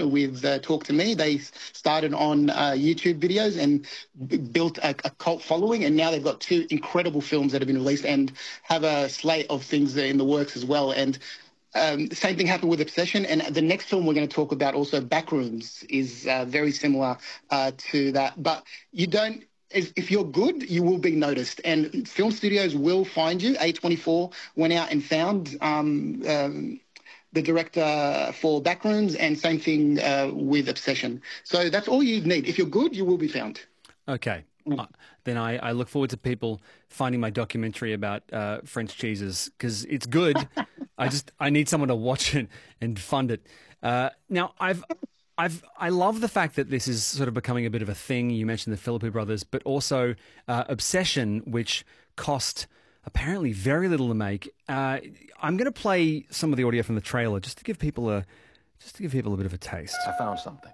with Talk to Me. They started on YouTube videos and built a cult following, and now they've got two incredible films that have been released and have a slate of things in the works as well. And the same thing happened with Obsession, and the next film we're going to talk about, also Backrooms, is very similar to that. But you don't. If you're good, you will be noticed, and film studios will find you. A24 went out and found the director for Backrooms, and same thing with Obsession. So that's all you need. If you're good, you will be found. Okay. Then I look forward to people finding my documentary about French cheeses, because it's good. I need someone to watch it and fund it. Now I love the fact that this is sort of becoming a bit of a thing. You mentioned the Philippou brothers, but also Obsession, which cost apparently very little to make. I'm going to play some of the audio from the trailer just to give people a bit of a taste. I found something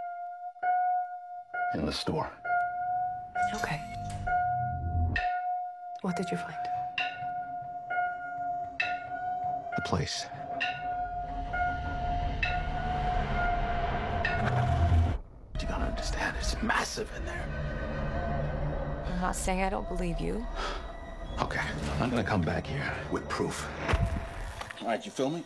in the store. Okay. What did you find? The place. You gotta understand, it's massive in there. I'm not saying I don't believe you. Okay, I'm gonna come back here with proof. All right, you feel me?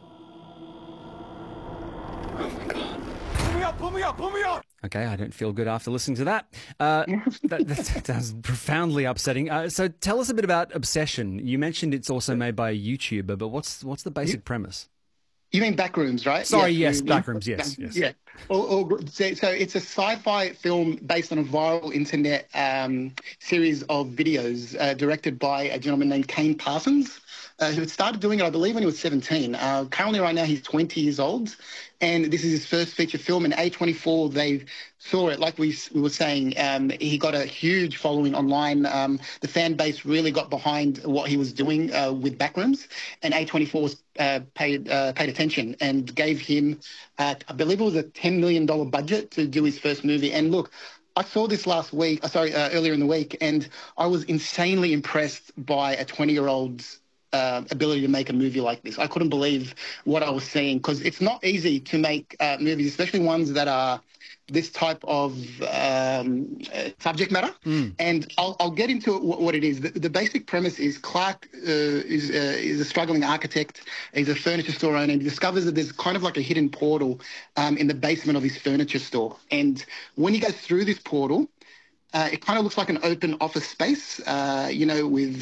Oh my God. Pull me up, pull me up, pull me up! Okay, I don't feel good after listening to that. That sounds profoundly upsetting. So tell us a bit about Obsession. You mentioned it's also made by a YouTuber, but what's the basic premise? You mean Backrooms, right? Sorry, yes, Backrooms, yes. Yeah. So it's a sci-fi film based on a viral internet series of videos directed by a gentleman named Kane Parsons, who had started doing it, I believe, when he was 17. Currently, right now, he's 20 years old, and this is his first feature film. And A24, they saw it, like we were saying. He got a huge following online. The fan base really got behind what he was doing with Backrooms, and A24 was paid attention and gave him, I believe it was a $10 million budget to do his first movie. And look, I saw this earlier in the week, and I was insanely impressed by a 20-year-old's ability to make a movie like this. I couldn't believe what I was seeing, because it's not easy to make movies, especially ones that are this type of subject matter. And I'll get into what it is. The basic premise is Clark is a struggling architect. He's a furniture store owner, and he discovers that there's kind of like a hidden portal in the basement of his furniture store. And when he goes through this portal, it kind of looks like an open office space, with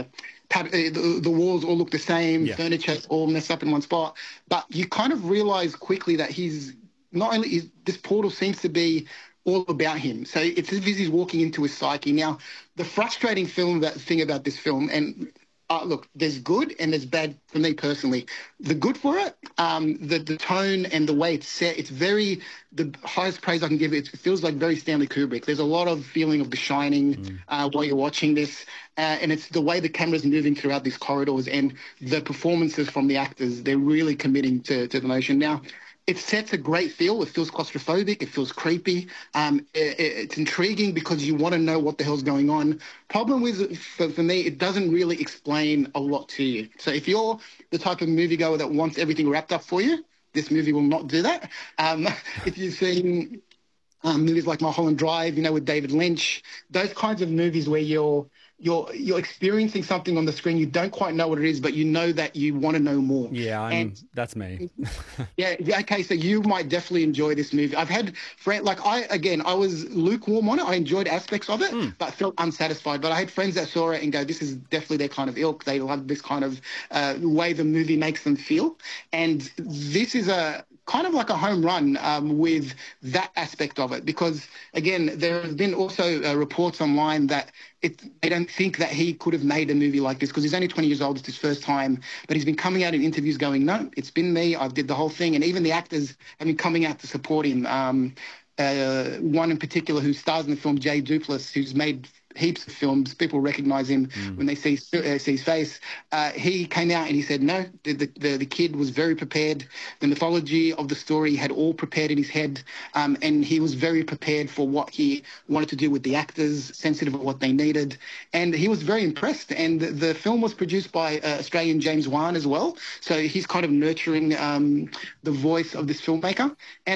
the walls all look the same, furniture all messed up in one spot. But you kind of realize quickly that this portal seems to be all about him. So it's as if he's walking into his psyche. Now, the frustrating thing about this film, and look, there's good and there's bad for me personally. The good for it, the tone and the way it's set, the highest praise I can give it, it feels like very Stanley Kubrick. There's a lot of feeling of The Shining while you're watching this, and it's the way the camera's moving throughout these corridors and the performances from the actors. They're really committing to the motion. Now, it sets a great feel. It feels claustrophobic. It feels creepy. It's intriguing because you want to know what the hell's going on. Problem with, for me, it doesn't really explain a lot to you. So if you're the type of moviegoer that wants everything wrapped up for you, this movie will not do that. If you've seen movies like Mulholland Drive, with David Lynch, those kinds of movies where you're experiencing something on the screen, you don't quite know what it is, but you know that you want to know more. Yeah, that's me. Yeah, okay, so you might definitely enjoy this movie. I've had friends, I was lukewarm on it. I enjoyed aspects of it, but felt unsatisfied. But I had friends that saw it and go, this is definitely their kind of ilk. They love this kind of way the movie makes them feel. And this is kind of like a home run with that aspect of it, because, again, there have been also reports online that they don't think that he could have made a movie like this, because he's only 20 years old. It's his first time. But he's been coming out in interviews going, no, it's been me. I did the whole thing. And even the actors have been coming out to support him. One in particular who stars in the film, Jay Duplass, who's made heaps of films. People recognize him when they see his face. He came out and he said, no, the kid was very prepared. The mythology of the story had all prepared in his head, and he was very prepared for what he wanted to do with the actors, sensitive of what they needed. And he was very impressed. And the film was produced by Australian James Wan as well. So he's kind of nurturing the voice of this filmmaker. And